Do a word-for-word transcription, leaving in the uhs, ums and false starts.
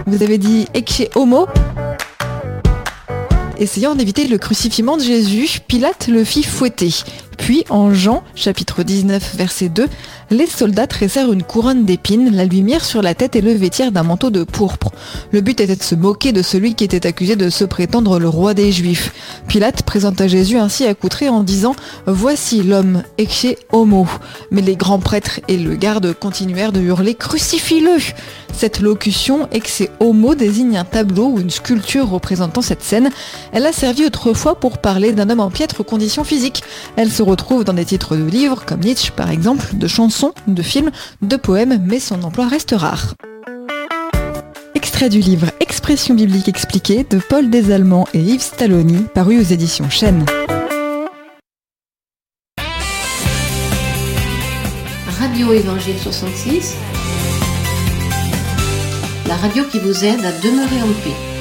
Vous avez dit ecce homo. Essayant d'éviter le crucifiement de Jésus, Pilate le fit fouetter. Puis, en Jean, chapitre dix-neuf, verset deux, les soldats tressèrent une couronne d'épines, la lui mirent sur la tête et le vêtirent d'un manteau de pourpre. Le but était de se moquer de celui qui était accusé de se prétendre le roi des Juifs. Pilate présenta Jésus ainsi accoutré en disant « Voici l'homme, ecce homo ». Mais les grands prêtres et le garde continuèrent de hurler « Crucifie-le ». Cette locution ecce homo désigne un tableau ou une sculpture représentant cette scène. Elle a servi autrefois pour parler d'un homme en piètre condition physique. Elle se retrouve dans des titres de livres, comme Nietzsche par exemple, de chansons, de films, de poèmes, mais son emploi reste rare. Extrait du livre Expression biblique expliquée de Paul Desallemands et Yves Stalloni, paru aux éditions Chênes. Radio Évangile soixante-six, la radio qui vous aide à demeurer en paix.